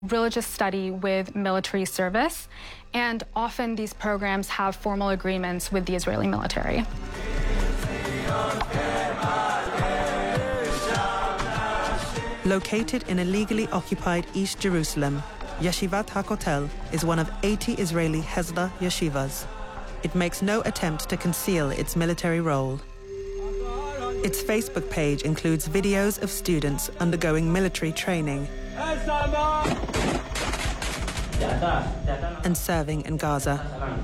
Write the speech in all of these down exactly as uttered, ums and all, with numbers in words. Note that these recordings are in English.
religious study with military service, and often these programs have formal agreements with the Israeli military. Located in illegally occupied East Jerusalem, Yeshivat HaKotel is one of eighty Israeli Hesder yeshivas. It makes no attempt to conceal its military role. Its Facebook page includes videos of students undergoing military training and serving in Gaza.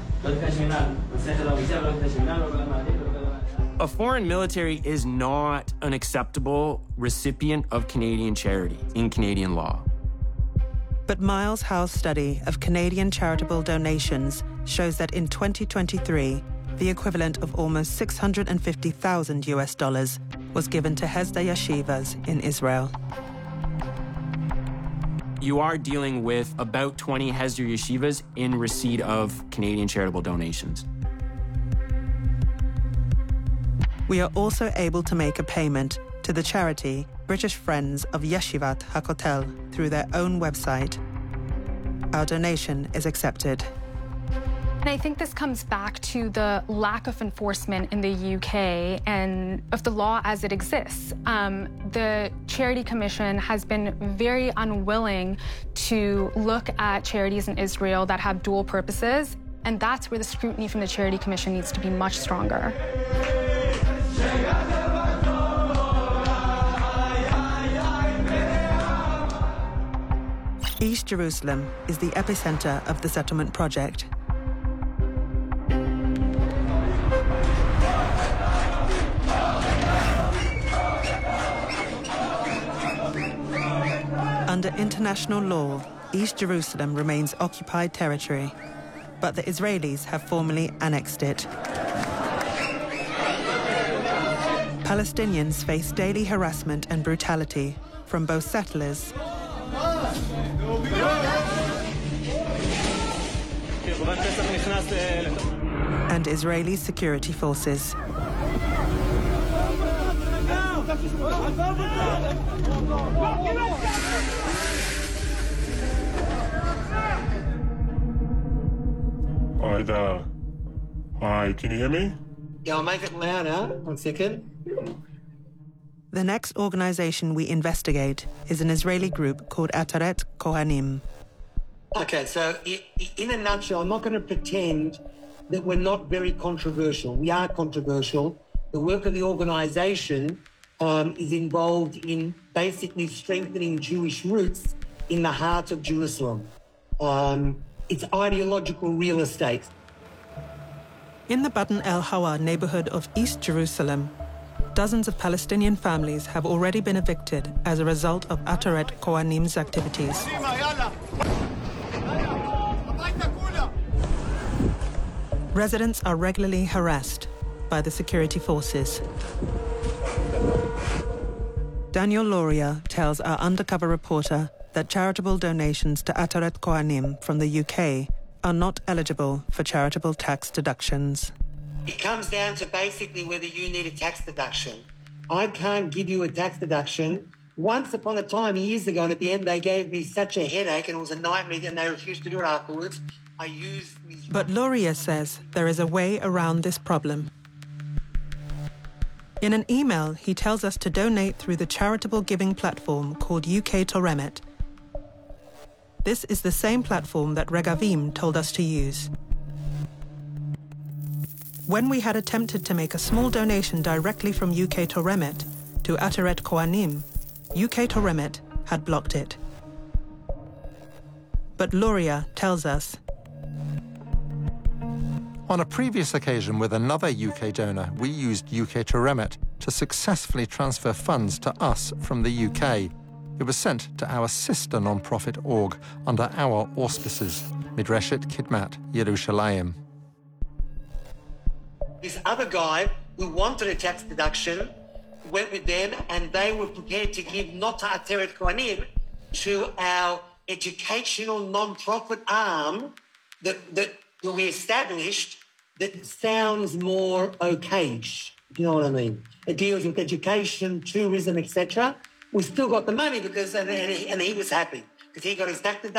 A foreign military is not an acceptable recipient of Canadian charity in Canadian law. But Miles Howe's study of Canadian charitable donations shows that in twenty twenty-three, the equivalent of almost six hundred fifty thousand U S dollars was given to Hesder yeshivas in Israel. You are dealing with about twenty Hesder yeshivas in receipt of Canadian charitable donations. We are also able to make a payment to the charity British Friends of Yeshivat HaKotel through their own website. Our donation is accepted. And I think this comes back to the lack of enforcement in the U K and of the law as it exists. Um, the Charity Commission has been very unwilling to look at charities in Israel that have dual purposes, and that's where the scrutiny from the Charity Commission needs to be much stronger. East Jerusalem is the epicenter of the settlement project. Under international law, East Jerusalem remains occupied territory, but the Israelis have formally annexed it. Palestinians face daily harassment and brutality from both settlers and Israeli security forces. Hi there. Hi, can you hear me? Yeah, I'll make it louder. One second. The next organization we investigate is an Israeli group called Ataret Kohanim. Okay, so in a nutshell, I'm not going to pretend that we're not very controversial. We are controversial. The work of the organization um, is involved in basically strengthening Jewish roots in the heart of Jerusalem. Um, it's ideological real estate. In the Batan El Hawa neighborhood of East Jerusalem, dozens of Palestinian families have already been evicted as a result of Ataret Kohanim's activities. Residents are regularly harassed by the security forces. Daniel Loria tells our undercover reporter that charitable donations to Ataret Kohanim from the U K are not eligible for charitable tax deductions. It comes down to basically whether you need a tax deduction. I can't give you a tax deduction. Once upon a time, years ago, and at the end they gave me such a headache and it was a nightmare and they refused to do it afterwards. I used these... But Loria says there is a way around this problem. In an email, he tells us to donate through the charitable giving platform called U K Toremet. This is the same platform that Regavim told us to use. When we had attempted to make a small donation directly from U K Toremet to Ataret Kohanim, U K Toremet had blocked it. But Loria tells us, on a previous occasion with another U K donor, we used U K Toremet to successfully transfer funds to us from the U K. It was sent to our sister non-profit org under our auspices, Midreshet Kidmat Yerushalayim. This other guy who wanted a tax deduction went with them and they were prepared to give not to Ataret Kohanim, to our educational non-profit arm that, that we established that sounds more okay-ish. You know what I mean? It deals with education, tourism, et cetera. We still got the money because, and he, and he was happy Because he got his tax deduction.